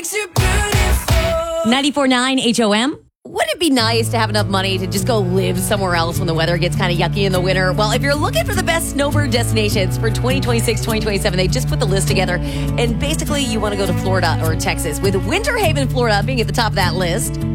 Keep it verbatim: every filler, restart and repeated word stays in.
ninety-four point nine H O M. Wouldn't it be nice to have enough money to just go live somewhere else when the weather gets kind of yucky in the winter? Well, if you're looking for the best snowbird destinations for twenty twenty-six, twenty twenty-seven, they just put the list together. And basically, you want to go to Florida or Texas, with Winter Haven, Florida being at the top of that list.